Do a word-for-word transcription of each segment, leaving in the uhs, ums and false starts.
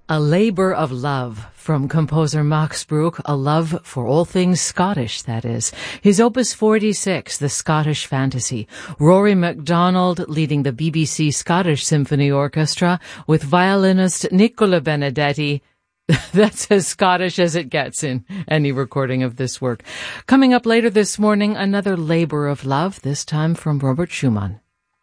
A Labour of Love from composer Max Bruch, a love for all things Scottish, that is. His Opus forty-six, The Scottish Fantasy. Rory MacDonald leading the B B C Scottish Symphony Orchestra with violinist Nicola Benedetti. That's as Scottish as it gets in any recording of this work. Coming up later this morning, another Labour of Love, this time from Robert Schumann.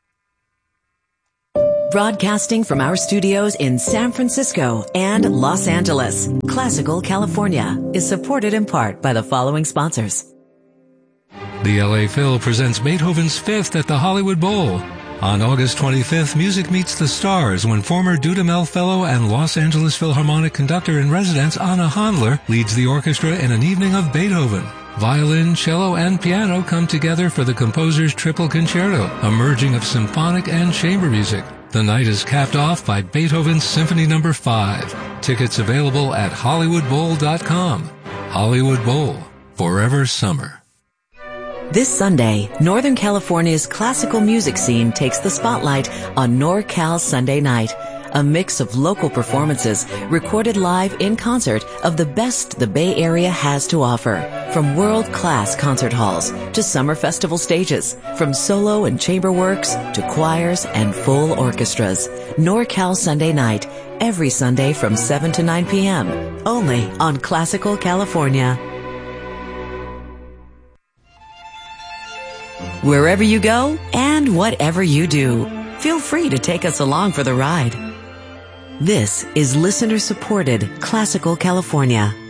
Broadcasting from our studios in San Francisco and Los Angeles, Classical California is supported in part by the following sponsors. The L A Phil presents Beethoven's Fifth at the Hollywood Bowl. On August twenty-fifth, music meets the stars when former Dudamel Fellow and Los Angeles Philharmonic conductor-in-residence Anna Handler leads the orchestra in an evening of Beethoven. Violin, cello, and piano come together for the composer's triple concerto, a merging of symphonic and chamber music. The night is capped off by Beethoven's Symphony Number five. Tickets available at hollywood bowl dot com. Hollywood Bowl, forever summer. This Sunday, Northern California's classical music scene takes the spotlight on NorCal Sunday Night, a mix of local performances recorded live in concert of the best the Bay Area has to offer. From world-class concert halls to summer festival stages, from solo and chamber works to choirs and full orchestras. NorCal Sunday Night, every Sunday from seven to nine p.m., only on Classical California. Wherever you go and whatever you do, feel free to take us along for the ride. This is listener-supported Classical California.